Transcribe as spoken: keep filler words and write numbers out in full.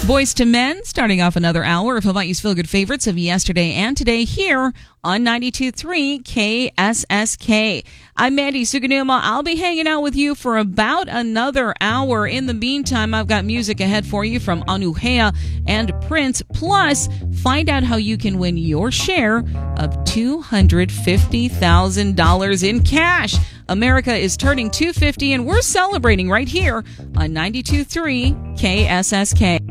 Boys to Men, starting off another hour of Hawaii's Feel Good favorites of yesterday and today here on ninety-two point three K S S K. I'm Mandy Suganuma. I'll be hanging out with you for about another hour. In the meantime, I've got music ahead for you from Anuhea and Prince. Plus, find out how you can win your share of two hundred fifty thousand dollars in cash. America is turning two hundred fifty, and we're celebrating right here on ninety-two point three K S S K.